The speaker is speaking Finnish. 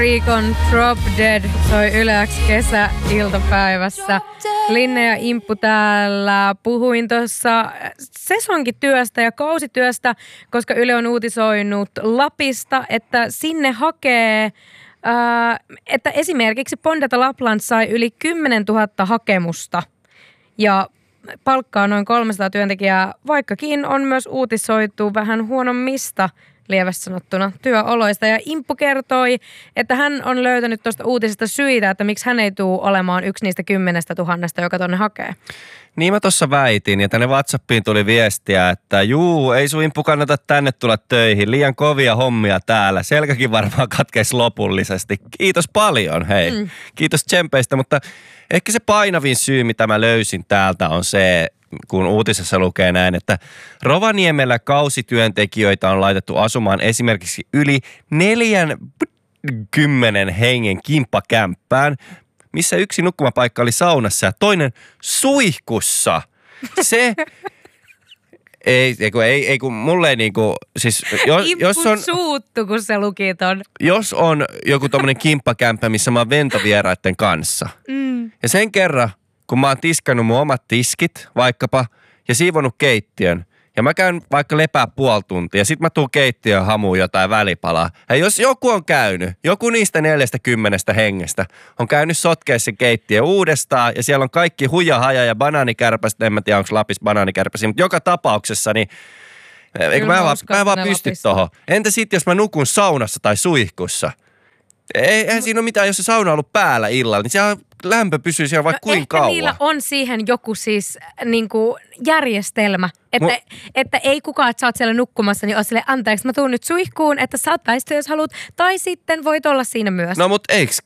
Riikon Drop Dead soi Yle X kesäiltapäivässä. Linne ja Imppu täällä. Puhuin tuossa sesonkityöstä ja kausityöstä, koska Yle on uutisoinut Lapista, että sinne hakee, että esimerkiksi Pondata Lapland sai yli 10 000 hakemusta ja palkkaa noin 300 työntekijää, vaikkakin on myös uutisoitu vähän huonommista lievästi sanottuna työoloista. Ja Imppu kertoi, että hän on löytänyt tuosta uutisesta syitä, että miksi hän ei tule olemaan yksi niistä 10 000, joka tonne hakee. Niin mä tuossa väitin, ja tänne WhatsAppiin tuli viestiä, että ei sun Imppu kannata tänne tulla töihin. Liian kovia hommia täällä. Selkäkin varmaan katkeisi lopullisesti. Kiitos paljon, hei. Kiitos tsempeistä, mutta ehkä se painavin syy, mitä mä löysin täältä on se, kun uutisessa lukee näin, että Rovaniemellä kausityöntekijöitä on laitettu asumaan esimerkiksi yli 40 hengen kimppakämppään, missä yksi nukkumapaikka oli saunassa ja toinen suihkussa. Se ei kun mulle ei niinku, siis jos on suuttu, kun se luki ton. Jos on joku tommonen kimppakämppä, missä mä oon ventovieraiden kanssa ja sen kerran, kun mä oon tiskannut mun omat tiskit vaikkapa ja siivonut keittiön ja mä käyn vaikka lepää puoli tuntia ja sit mä tuun keittiön hamuun jotain välipalaa. Ja jos joku on käynyt, joku niistä 40 hengestä on käynyt sotkea sen keittiön uudestaan ja siellä on kaikki hujahaja ja banaanikärpästä, en mä tiedä onko Lapissa banaanikärpäsiä, mutta joka tapauksessa niin mä vaan pysty tohon. Entä sit jos mä nukun saunassa tai suihkussa? Eihän siinä ole mitään, jos se sauna on ollut päällä illalla, niin siellä lämpö pysyy siellä vaikka kuinka kauan. Niillä on siihen joku siis niinku järjestelmä, että ei kukaan, että sä oot siellä nukkumassa, niin ole silleen, anteeksi, mä tuun nyt suihkuun, että saat väistyä, jos haluat, tai sitten voit olla siinä myös. No mut eiks